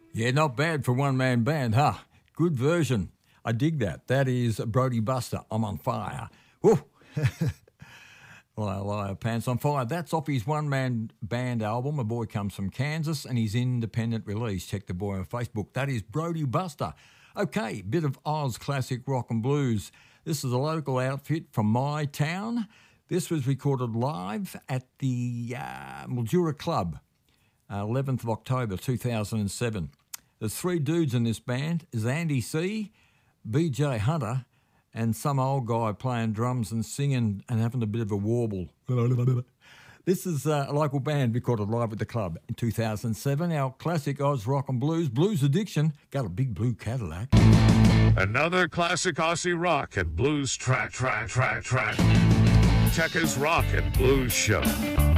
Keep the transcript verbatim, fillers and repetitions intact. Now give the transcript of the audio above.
Yeah, not bad for one-man band, huh? Good version. I dig that. That is Brody Buster, I'm on fire. Woo! Liar, liar, pants on fire. That's off his one-man band album. A Boy Comes from Kansas, and his independent release. Check the boy on Facebook. That is Brody Buster. Okay, bit of Oz classic rock and blues. This is a local outfit from my town. This was recorded live at the uh, Mildura Club, uh, eleventh of October two thousand seven. There's three dudes in this band. There's Andy C., B J Hunter, and some old guy playing drums and singing and having a bit of a warble. This is uh, a local band recorded live at the club in two thousand seven. Our classic Oz rock and blues, Blues Addiction, got a big blue Cadillac. Another classic Aussie rock and blues track, track, track, track. Checkers Rock and Blues Show.